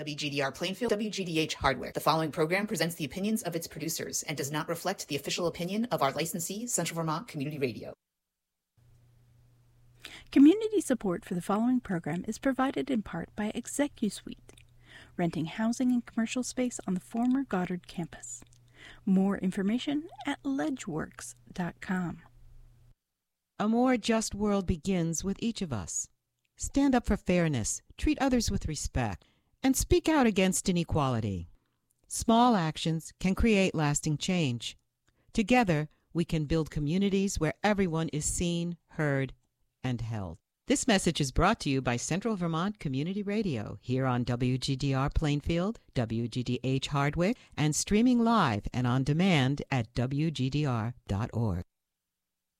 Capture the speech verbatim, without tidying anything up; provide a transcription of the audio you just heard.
W G D R Plainfield, W G D H Hardware. The following program presents the opinions of its producers and does not reflect the official opinion of our licensee, Central Vermont Community Radio. Community support for the following program is provided in part by ExecuSuite, renting housing and commercial space on the former Goddard campus. More information at ledgeworks dot com. A more just world begins with each of us. Stand up for fairness, treat others with respect, and speak out against inequality. Small actions can create lasting change. Together, we can build communities where everyone is seen, heard, and held. This message is brought to you by Central Vermont Community Radio, here on W G D R Plainfield, W G D H Hardwick, and streaming live and on demand at W G D R dot org.